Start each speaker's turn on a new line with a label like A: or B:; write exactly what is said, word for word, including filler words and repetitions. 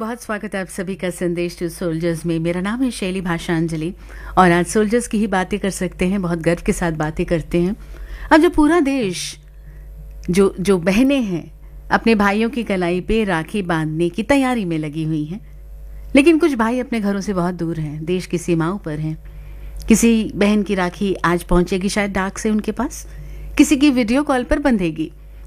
A: बहुत स्वागत है आप सभी का संदेश टू सोल्जर्स में। मेरा नाम है शैली भाषांजलि और आज सोल्जर्स की ही बातें कर सकते हैं, बहुत गर्व के साथ बातें करते हैं। अब जो पूरा देश, जो जो बहनें हैं अपने भाइयों की कलाई पे राखी बांधने की तैयारी में लगी हुई हैं, लेकिन कुछ भाई अपने घरों से बहुत दूर हैं, देश की सीमाओं पर हैं। किसी बहन की राखी आज पहुंचेगी शायद डाक से उनके पास, किसी की वीडियो कॉल पर बंधेगी,